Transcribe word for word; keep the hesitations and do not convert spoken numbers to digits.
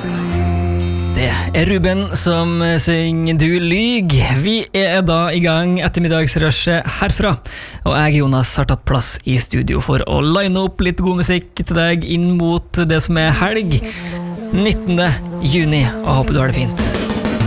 Det er Ruben som synger Du lyg. Vi er da i gang ettermiddagsrushet herfra, og jeg, Jonas, har tatt plass i studio for å line opp litt god musikk til deg inn mot det som er helg nittende juni, og håper du har det fint.